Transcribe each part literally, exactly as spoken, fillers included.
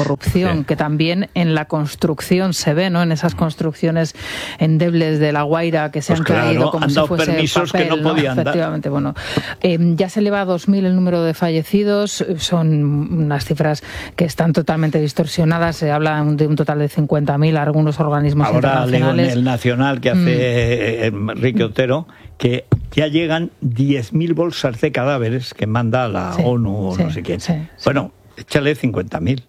corrupción, sí. que también en la construcción se ve, ¿no? En esas construcciones endebles de La Guaira que se pues han claro, caído como han si dado fuese permisos papel, que no podían ¿no? Efectivamente, dar. Bueno, eh, ya se eleva a dos mil el número de fallecidos, son unas cifras que están totalmente distorsionadas, se habla de un total de cincuenta mil, algunos organismos Ahora internacionales. Ahora el Nacional que hace mm. Enrique Otero, que ya llegan diez mil bolsas de cadáveres que manda la sí, ONU o sí, no sé quién. Sí, sí. Bueno, échale cincuenta mil.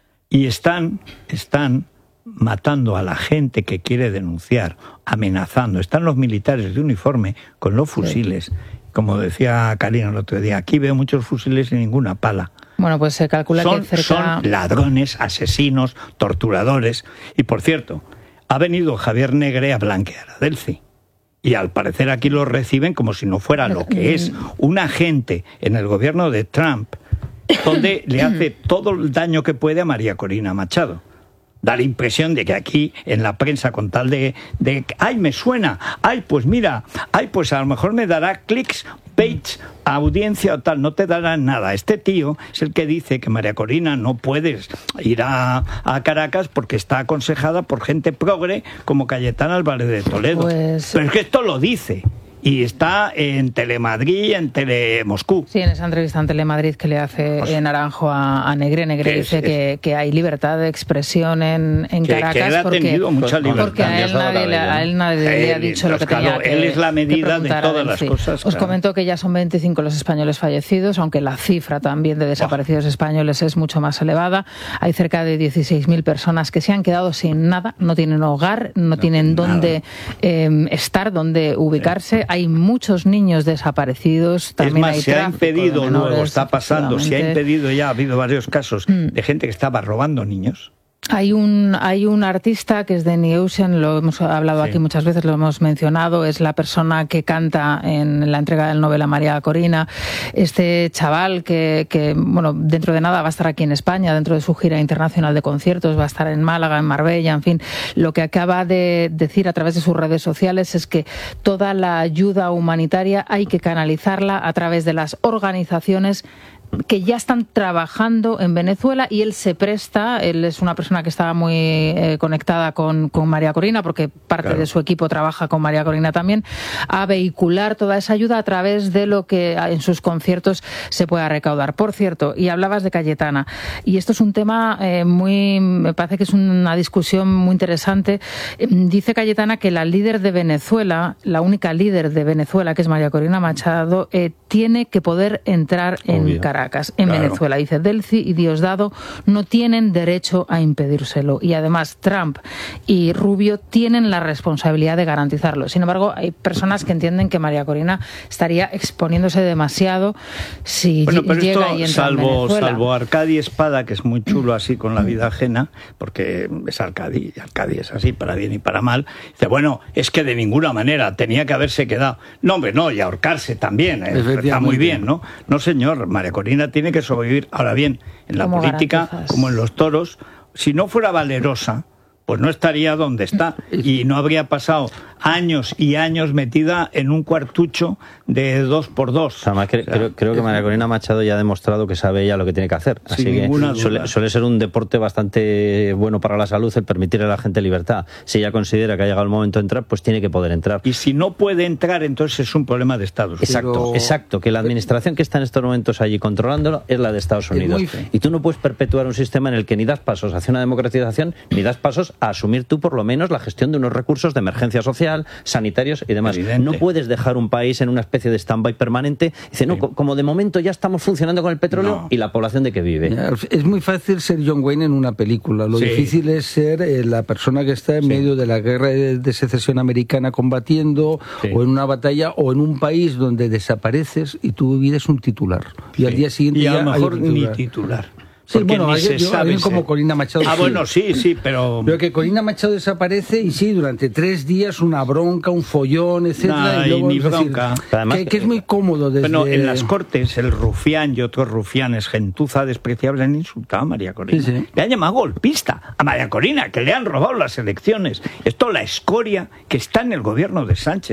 Y están, están matando a la gente que quiere denunciar, amenazando. Están los militares de uniforme con los fusiles. Sí. Como decía Karina el otro día, aquí veo muchos fusiles y ninguna pala. Bueno, pues se calcula son, que cerca... Son ladrones, asesinos, torturadores. Y por cierto, ha venido Javier Negre a blanquear a Delcy. Y al parecer aquí lo reciben como si no fuera lo que es un agente en el gobierno de Trump, donde le hace todo el daño que puede a María Corina Machado. Da la impresión de que aquí en la prensa con tal de, de ¡ay, me suena! ¡Ay, pues mira! ¡Ay, pues a lo mejor me dará clics, page, audiencia o tal! No te dará nada. Este tío es el que dice que María Corina no puedes ir a, a Caracas porque está aconsejada por gente progre como Cayetana Álvarez de Toledo. Pues... Pero es que esto lo dice. Y está en Telemadrid y en Telemoscú. Sí, en esa entrevista en Telemadrid que le hace pues, Naranjo a, a Negre. Negre dice es, que, que hay libertad de expresión en, en que, Caracas. Que él ha porque, tenido mucha libertad. Porque a él nadie, le, a él nadie le ha dicho lo que tenía que Él es la medida de todas las cosas. Os claro. comento que ya son veinticinco los españoles fallecidos, aunque la cifra también de desaparecidos wow. españoles es mucho más elevada. Hay cerca de dieciséis mil personas que se han quedado sin nada, no tienen hogar, no, no tienen dónde eh, estar, dónde ubicarse. Sí. Hay muchos niños desaparecidos. También es más, hay se ha impedido, menores, luego está pasando, se ha impedido ya, ha habido varios casos mm. de gente que estaba robando niños. Hay un, hay un artista que es Danny Ocean, lo hemos hablado sí. aquí muchas veces, lo hemos mencionado, es la persona que canta en la entrega del Nobel a María Corina. Este chaval que, que, bueno, dentro de nada va a estar aquí en España, dentro de su gira internacional de conciertos, va a estar en Málaga, en Marbella, en fin. Lo que acaba de decir a través de sus redes sociales es que toda la ayuda humanitaria hay que canalizarla a través de las organizaciones que ya están trabajando en Venezuela, y él se presta, él es una persona que estaba muy eh, conectada con, con María Corina, porque parte claro. de su equipo trabaja con María Corina también, a vehicular toda esa ayuda a través de lo que en sus conciertos se pueda recaudar. Por cierto, y hablabas de Cayetana, y esto es un tema eh, muy, me parece que es una discusión muy interesante. Eh, dice Cayetana que la líder de Venezuela, la única líder de Venezuela, que es María Corina Machado, eh, tiene que poder entrar en Obvio. Caracas. En claro. Venezuela, dice Delcy y Diosdado, no tienen derecho a impedírselo, y además Trump y Rubio tienen la responsabilidad de garantizarlo. Sin embargo, hay personas que entienden que María Corina estaría exponiéndose demasiado si bueno, pero llega esto, y entra salvo, en Venezuela. Salvo Arcadi Espada, que es muy chulo así con la vida ajena, porque es Arcadi, y Arcadi es así para bien y para mal, dice, bueno, es que de ninguna manera tenía que haberse quedado. No, hombre, no, y ahorcarse también, eh, está muy bien, ¿no? No, señor, María Corina tiene que sobrevivir. Ahora bien, en la política, garantizas? Como en los toros, si no fuera valerosa, pues no estaría donde está y no habría pasado años y años metida en un cuartucho de dos por dos. Además, o sea, creo, creo que María Corina Machado ya ha demostrado que sabe ella lo que tiene que hacer. Así que suele, suele ser un deporte bastante bueno para la salud el permitirle a la gente libertad. Si ella considera que ha llegado el momento de entrar, pues tiene que poder entrar. Y si no puede entrar, entonces es un problema de Estados Unidos. Exacto, Pero... exacto. Que la administración que está en estos momentos allí controlándolo es la de Estados Unidos. Y tú no puedes perpetuar un sistema en el que ni das pasos hacia una democratización, ni das pasos a asumir tú por lo menos la gestión de unos recursos de emergencia social, sanitarios y demás. Evidente. No puedes dejar un país en una especie de stand-by permanente. Dice, no, sí. como de momento ya estamos funcionando con el petróleo no. y la población de que vive. Es muy fácil ser John Wayne en una película. Lo sí. difícil es ser eh, la persona que está en sí. medio de la guerra de secesión americana combatiendo, sí. o en una batalla, o en un país donde desapareces y tu vida es un titular. Y sí. al día siguiente y ya a lo mejor hay un ni titular. Sí, bueno, hay, yo, hay como Corina Machado. Ah, sí. bueno, sí, sí, pero... Pero que Corina Machado desaparece y sí, durante tres días una bronca, un follón, etcétera. No, y luego, ni es decir, bronca. Además, que, que es muy cómodo desde... Bueno, en las Cortes, el rufián y otros rufianes, gentuza despreciable, han insultado a María Corina. Sí, sí. Le han llamado golpista a María Corina, que le han robado las elecciones. Esto la escoria que está en el gobierno de Sánchez.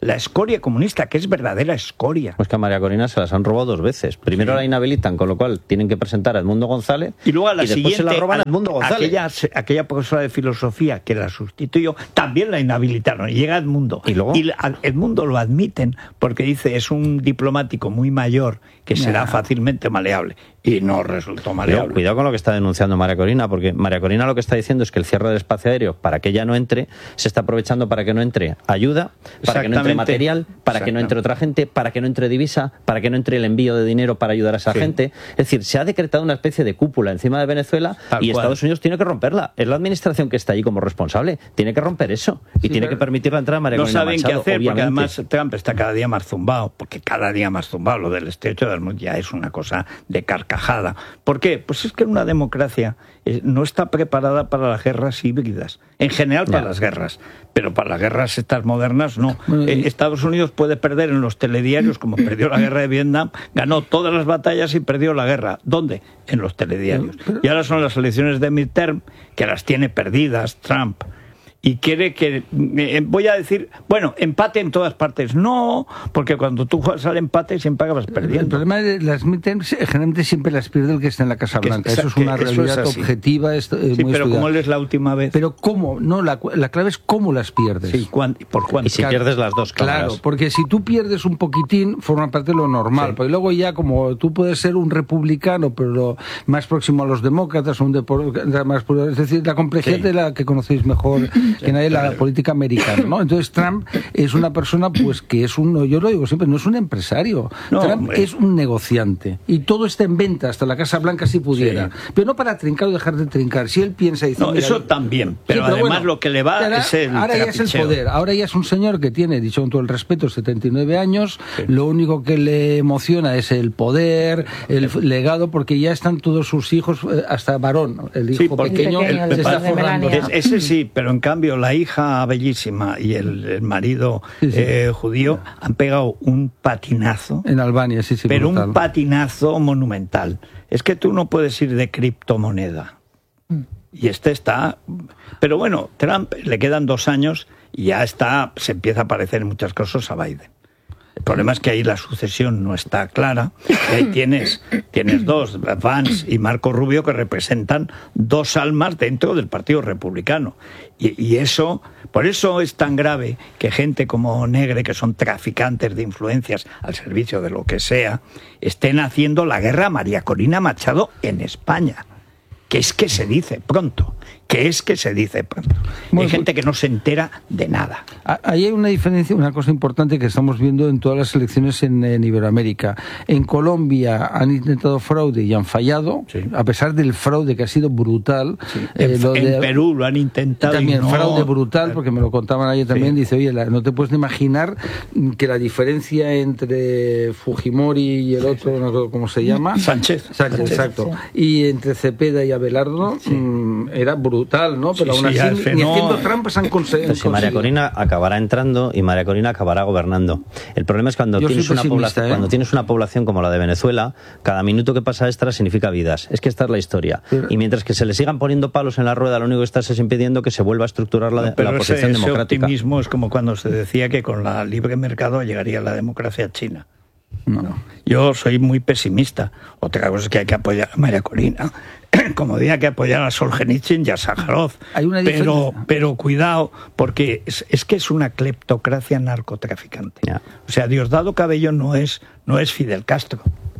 la escoria comunista, que es verdadera escoria. Pues que a María Corina se las han robado dos veces. Primero sí. la inhabilitan, con lo cual tienen que presentar a Edmundo González, y luego a la y siguiente se la roban a Edmundo González. Aquella, aquella profesora de filosofía que la sustituyó, también la inhabilitaron, y llega Edmundo. Y, luego? y Edmundo lo admiten porque dice es un diplomático muy mayor que será yeah. fácilmente maleable. Y no resultó maleable. Pero, cuidado con lo que está denunciando María Corina, porque María Corina lo que está diciendo es que el cierre del espacio aéreo, para que ella no entre, se está aprovechando para que no entre ayuda, para que no entre material, para que no entre otra gente, para que no entre divisa, para que no entre el envío de dinero para ayudar a esa sí. gente. Es decir, se ha decretado una especie de cúpula encima de Venezuela Tal y cual. Estados Unidos tiene que romperla. Es la administración que está allí como responsable. Tiene que romper eso y sí, tiene que permitir la entrada de María no Corina saben Machado, qué hacer, obviamente. Porque además Trump está cada día más zumbado, porque cada día más zumbado. Lo del estrecho de Hormuz ya es una cosa de carcajada. ¿Por qué? Pues es que una democracia eh, no está preparada para las guerras híbridas. En general para ya. las guerras, pero para las guerras estas modernas no. Eh, Estados Unidos puede perder en los telediarios, como perdió la guerra de Vietnam, ganó todas las batallas y perdió la guerra. ¿Dónde? En los telediarios. Y ahora son las elecciones de midterm, que las tiene perdidas Trump. Y quiere que, eh, voy a decir, bueno, empate en todas partes. No, porque cuando tú juegas al empate siempre acabas perdiendo. El problema de las midterms, generalmente siempre las pierde el que está en la Casa Blanca. Que, eso es una realidad es objetiva. Es, eh, sí, muy pero estudiada. ¿cómo es la última vez? Pero ¿cómo? No, la, la clave es cómo las pierdes. Sí, ¿cuán, ¿por cuánto? Y si claro, pierdes las dos cámaras. Claro, porque si tú pierdes un poquitín, forma parte de lo normal. Sí. Porque luego ya, como tú puedes ser un republicano, pero más próximo a los demócratas, un depor- más, es decir, la complejidad sí. de la que conocéis mejor sí. que nadie, la política americana, ¿no? Entonces Trump es una persona pues que es un, yo lo digo siempre, no es un empresario. No, Trump hombre. es un negociante y todo está en venta, hasta la Casa Blanca si pudiera, sí. pero no para trincar o dejar de trincar. Si él piensa y dice, no, eso también, pero, sí, pero además bueno, lo que le va ahora, es el ahora ya es el poder, ahora ya es un señor que tiene, dicho con todo el respeto, setenta y nueve años, sí. lo único que le emociona es el poder, el sí. legado, porque ya están todos sus hijos, hasta varón, el hijo sí, pequeño, el pequeño se está forrando. Es, ese sí, pero en cambio la hija bellísima y el, el marido sí, sí. Eh, judío han pegado un patinazo en Albania, sí, sí, pero brutal. Un patinazo monumental. Es que tú no puedes ir de criptomoneda mm. y este está, pero bueno, Trump le quedan dos años y ya está, se empieza a parecer en muchas cosas a Biden. El problema es que ahí la sucesión no está clara, y ahí tienes, tienes dos, Vance y Marco Rubio, que representan dos almas dentro del Partido Republicano. Y, y eso, por eso es tan grave que gente como Negre, que son traficantes de influencias al servicio de lo que sea, estén haciendo la guerra a María Corina Machado en España. Que es que se dice pronto, que es que se dice pronto. Bueno, hay gente que no se entera de nada. Ahí hay una diferencia, una cosa importante que estamos viendo en todas las elecciones en, en Iberoamérica. En Colombia han intentado fraude y han fallado, sí. a pesar del fraude que ha sido brutal. Sí. En, eh, lo de, en Perú lo han intentado. También no. fraude brutal, porque me lo contaban ayer también. Sí. Dice, oye, la, no te puedes imaginar que la diferencia entre Fujimori y el otro, no sé cómo se llama. Sánchez. Sánchez, Sánchez exacto. Sí. Y entre Cepeda y Abelardo sí. mmm, era brutal, ¿no? Pero sí, aún así, sí, ni no, haciendo trampas han conseguido. Si María Corina acabará entrando y María Corina acabará gobernando. El problema es cuando tienes una población, ¿eh? cuando tienes una población como la de Venezuela, cada minuto que pasa extra significa vidas. Es que esta es la historia. Pero, y mientras que se le sigan poniendo palos en la rueda, lo único que estás es impidiendo que se vuelva a estructurar la, no, pero la oposición ese, ese democrática. Optimismo es como cuando se decía que con la libre mercado llegaría la democracia china. No. Yo soy muy pesimista. Otra cosa es que hay que apoyar a María Corina, como diría que apoyar a Solzhenitsyn y a Sájarov. Pero, pero cuidado, porque es, es que es una cleptocracia narcotraficante. Yeah. O sea, Diosdado Cabello no es, no es Fidel Castro.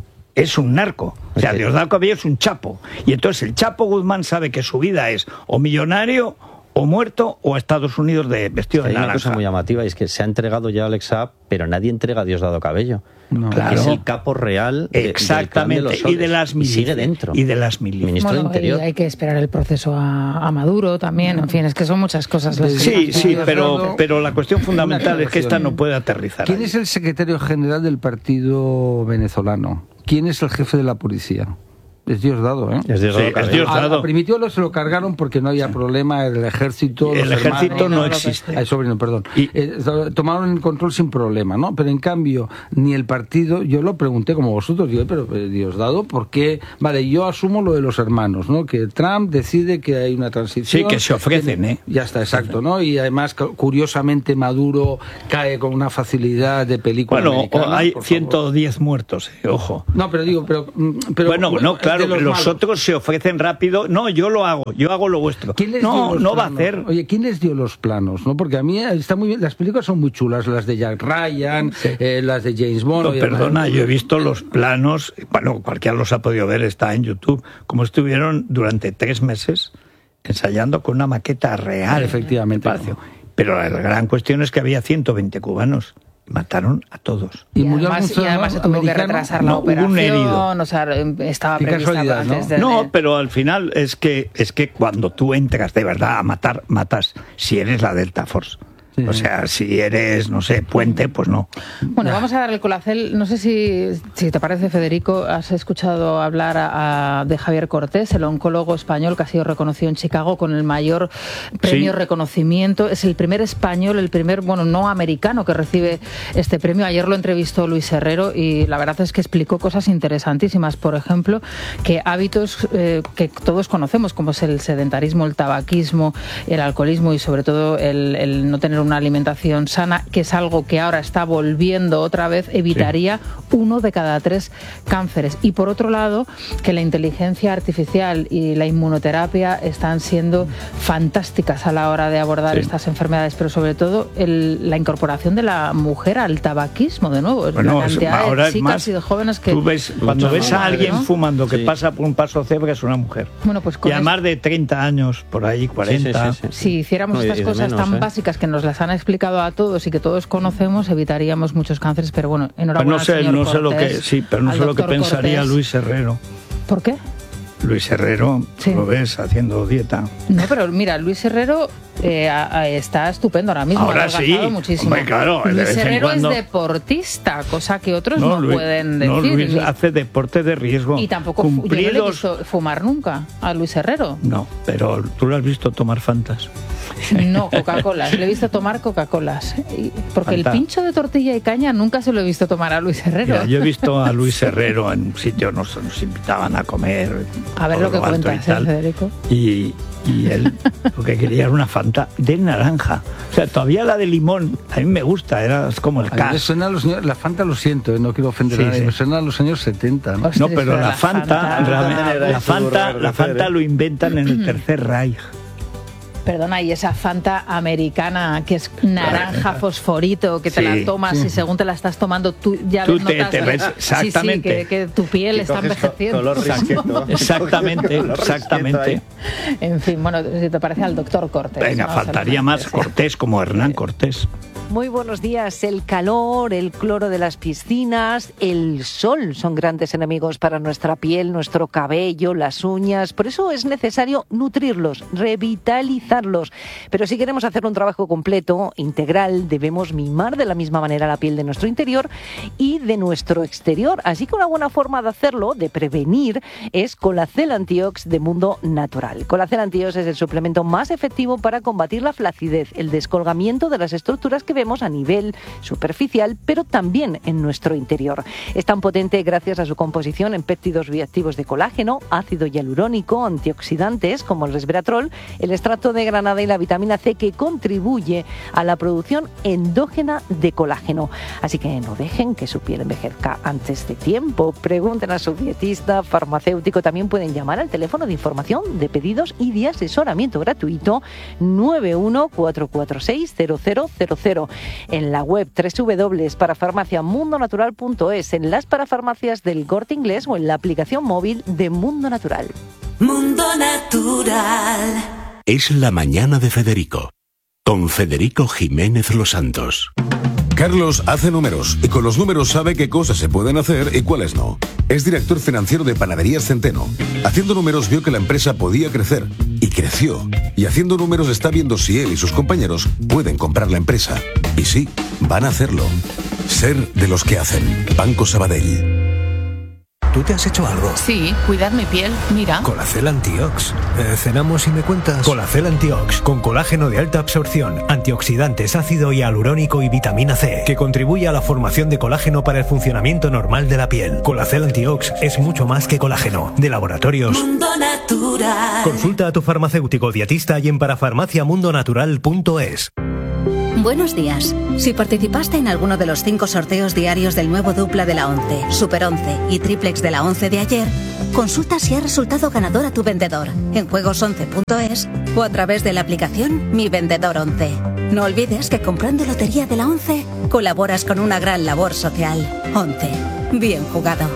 Es un narco. O sea, okay. Diosdado Cabello es un chapo. Y entonces el Chapo Guzmán sabe que su vida es o millonario o muerto o a Estados Unidos de vestido sí, de naranja. Hay una cosa muy llamativa, es que se ha entregado ya Alex Saab, pero nadie entrega a Diosdado Cabello. No, claro. Es el capo real de, exactamente del clan de los y de las milicias, y sigue dentro y de las milicias. Ministro bueno, de Interior. Hay que esperar el proceso a, a Maduro también, en fin, es que son muchas cosas las sí que sí pero pero la cuestión fundamental es que esta no puede aterrizar. ¿Quién ahí. es el secretario general del partido venezolano? ¿Quién es el jefe de la policía? Es Diosdado, ¿eh? Es Diosdado. Sí, es Diosdado. A, a Primitivo se lo cargaron porque no había sí. problema, el ejército... El ejército hermanos, no, no existe. Ay, sobrino, perdón. Y, eh, tomaron el control sin problema, ¿no? Pero en cambio, ni el partido... Yo lo pregunté como vosotros, digo, pero eh, Diosdado, ¿por qué? Vale, yo asumo lo de los hermanos, ¿no? Que Trump decide que hay una transición... Sí, que se ofrecen, que, ¿eh? Ya está, exacto, ¿no? Y además, curiosamente, Maduro cae con una facilidad de película Bueno, americana, hay ciento diez muertos, eh, ojo. No, pero digo, pero... pero bueno, no, claro, los, los otros se ofrecen rápido. No, yo lo hago, yo hago lo vuestro. ¿Quién les no, dio los no planos? va a hacer. Oye, ¿quién les dio los planos? ¿No? Porque a mí está muy bien, las películas son muy chulas, las de Jack Ryan, sí. eh, las de James Bond. No, perdona, yo he visto los planos, bueno, cualquiera los ha podido ver, está en YouTube, como estuvieron durante tres meses ensayando con una maqueta real. Efectivamente. No. Pero la gran cuestión es que había ciento veinte cubanos. Mataron a todos. Y, y, además, y además se tuvo que retrasar la no, operación. Un herido. O sea, estaba prevista antes de... No, pero al final es que es que cuando tú entras de verdad a matar, matas si eres la Delta Force. Sí. O sea, si eres, no sé, Puente, pues no. Bueno, vamos a dar el colacel. No sé si, si te parece, Federico, has escuchado hablar a, a, de Javier Cortés, el oncólogo español que ha sido reconocido en Chicago con el mayor premio sí. reconocimiento. Es el primer español, el primer, bueno, no americano que recibe este premio. Ayer lo entrevistó Luis Herrero y la verdad es que explicó cosas interesantísimas. Por ejemplo, que hábitos eh, que todos conocemos, como es el sedentarismo, el tabaquismo, el alcoholismo y sobre todo el, el no tener una alimentación sana, que es algo que ahora está volviendo otra vez, evitaría sí. uno de cada tres cánceres. Y por otro lado, que la inteligencia artificial y la inmunoterapia están siendo fantásticas a la hora de abordar sí. estas enfermedades, pero sobre todo el, la incorporación de la mujer al tabaquismo, de nuevo. Bueno, la cantidad ahora de chicas más, y de jóvenes que... Tú ves, cuando ves a alguien ¿no? fumando que sí. pasa por un paso cebra es una mujer. Bueno, pues con y a más de treinta años, por ahí, cuarenta. Sí, sí, sí, sí. Si hiciéramos no, estas cosas menos, tan ¿eh? básicas que nos las han explicado a todos y que todos conocemos, evitaríamos muchos cánceres, pero bueno, enhorabuena. Pues no sé, señor no sé Cortés, lo que, sí, pero no sé lo que pensaría Cortés. Luis Herrero. ¿Por qué? Luis Herrero, sí. lo ves haciendo dieta. No, pero mira, Luis Herrero eh, a, a, está estupendo ahora mismo. Ahora ha sí, muchísimo. Hombre, claro, Luis Herrero cuando... es deportista, cosa que otros no, no Luis, pueden decir. No, Luis ni... hace deporte de riesgo. Y tampoco Cumplidos... yo no le he visto fumar nunca a Luis Herrero. No, pero tú lo has visto tomar Fantas. No, Coca-Colas. Le he visto tomar Coca-Colas. Porque Fanta. El pincho de tortilla y caña nunca se lo he visto tomar a Luis Herrero. Mira, yo he visto a Luis Herrero en sitios, nos, nos invitaban a comer. A ver lo que cuentas, ¿eh, Federico? Y, y él lo que quería era una Fanta de naranja. O sea, todavía la de limón, a mí me gusta, era como el cas. Suena a los señores, la Fanta lo siento, no quiero ofender sí, a nadie, sí. me suena a los años setenta, ¿no? No, pero la, la Fanta, Fanta, realmente, la Fanta, la Fanta lo inventan en el Tercer Reich. Perdona, y esa Fanta americana que es naranja fosforito, que te sí, la tomas sí. y según te la estás tomando tú ya tú ves, te, notas, te ves exactamente sí, sí, que, que tu piel está envejeciendo. Color risqueto. Exactamente, exactamente. En fin, bueno, si te parece al doctor Cortés. Venga, ¿no? faltaría más Cortés como Hernán Cortés. Muy buenos días. El calor, el cloro de las piscinas, el sol son grandes enemigos para nuestra piel, nuestro cabello, las uñas. Por eso es necesario nutrirlos, revitalizarlos. Pero si queremos hacer un trabajo completo, integral, debemos mimar de la misma manera la piel de nuestro interior y de nuestro exterior. Así que una buena forma de hacerlo, de prevenir, es Colacel Antiox de Mundo Natural. Colacel Antiox es el suplemento más efectivo para combatir la flacidez, el descolgamiento de las estructuras que vemos a nivel superficial, pero también en nuestro interior. Es tan potente gracias a su composición en péptidos bioactivos de colágeno, ácido hialurónico, antioxidantes como el resveratrol, el extracto de granada y la vitamina C que contribuye a la producción endógena de colágeno. Así que no dejen que su piel envejezca antes de tiempo. Pregunten a su dietista, farmacéutico. También pueden llamar al teléfono de información, de pedidos y de asesoramiento gratuito nueve uno cuatro cuatro seis cero cero cero cero. En la web doble u doble u doble u punto parafarmacia mundo natural punto es, en las parafarmacias del Corte Inglés o en la aplicación móvil de Mundo Natural. Mundo Natural. Es la mañana de Federico, con Federico Jiménez Los Santos. Carlos hace números y con los números sabe qué cosas se pueden hacer y cuáles no. Es director financiero de Panaderías Centeno. Haciendo números vio que la empresa podía crecer y creció. Y haciendo números está viendo si él y sus compañeros pueden comprar la empresa. Y sí, van a hacerlo. Ser de los que hacen. Banco Sabadell. ¿tú te has hecho algo? Sí, cuidar mi piel, mira. Colacel Antiox. Eh, cenamos y me cuentas. Colacel Antiox, con colágeno de alta absorción, antioxidantes, ácido hialurónico y vitamina C, que contribuye a la formación de colágeno para el funcionamiento normal de la piel. Colacel Antiox es mucho más que colágeno. De Laboratorios Mundo Natural. Consulta a tu farmacéutico dietista y en parafarmaciamundonatural punto es. Buenos días. Si participaste en alguno de los cinco sorteos diarios del nuevo dupla de la once, Super once y Triplex de la once de ayer, consulta si ha resultado ganador a tu vendedor en juegos once punto es o a través de la aplicación Mi Vendedor once. No olvides que comprando Lotería de la once colaboras con una gran labor social. once. Bien jugado.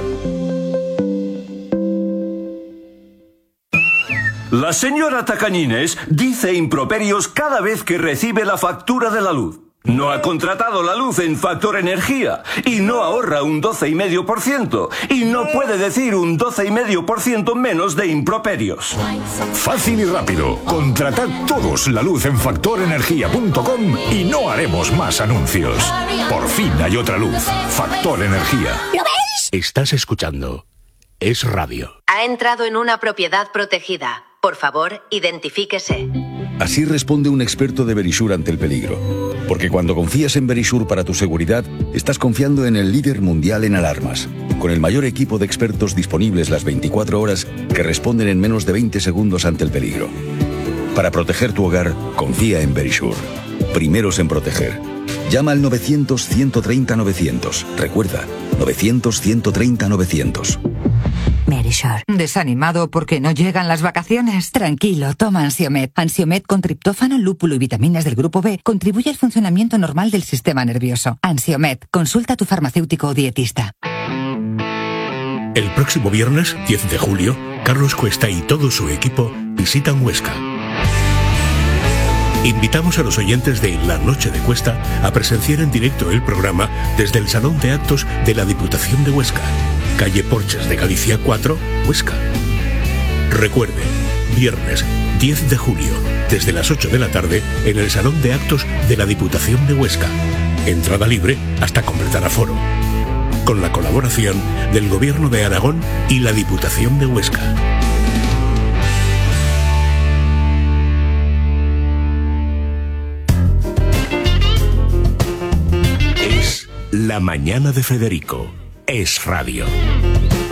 La señora Tacañines dice improperios cada vez que recibe la factura de la luz. No ha contratado la luz en Factor Energía y no ahorra un doce coma cinco por ciento y no puede decir un doce coma cinco por ciento menos de improperios. Fácil y rápido. Contratad todos la luz en factor energía punto com y no haremos más anuncios. Por fin hay otra luz. Factor Energía. ¿Lo veis? Estás escuchando Es Radio. Ha entrado en una propiedad protegida. Por favor, identifíquese. Así responde un experto de Verisure ante el peligro. Porque cuando confías en Verisure para tu seguridad, estás confiando en el líder mundial en alarmas, con el mayor equipo de expertos disponibles las veinticuatro horas que responden en menos de veinte segundos ante el peligro. Para proteger tu hogar, confía en Verisure. Primeros en proteger. Llama al novecientos, ciento treinta, novecientos. Recuerda, novecientos, ciento treinta, novecientos. Verisure. ¿Desanimado porque no llegan las vacaciones? Tranquilo, toma Ansiomed. Ansiomed con triptófano, lúpulo y vitaminas del grupo B contribuye al funcionamiento normal del sistema nervioso. Ansiomed. Consulta a tu farmacéutico o dietista. El próximo viernes, diez de julio, Carlos Cuesta y todo su equipo visitan Huesca. Invitamos a los oyentes de La Noche de Cuesta a presenciar en directo el programa desde el Salón de Actos de la Diputación de Huesca, calle Porches de Galicia cuatro, Huesca. Recuerde, viernes diez de julio, desde las ocho de la tarde, en el Salón de Actos de la Diputación de Huesca. Entrada libre hasta completar aforo. Con la colaboración del Gobierno de Aragón y la Diputación de Huesca. Es La Mañana de Federico. Es Radio.